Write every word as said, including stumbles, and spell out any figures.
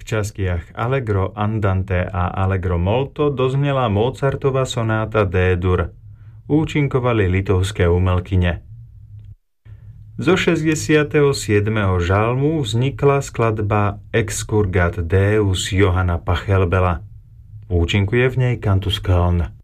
V častiach Allegro andante a Allegro molto doznela Mozartova sonáta D-dur. Účinkovali litovské umelkyne. Zo šesťdesiateho siedmeho žalmu vznikla skladba Excurgat Deus Johanna Pachelbela. Účinkuje v nej Cantus Köln.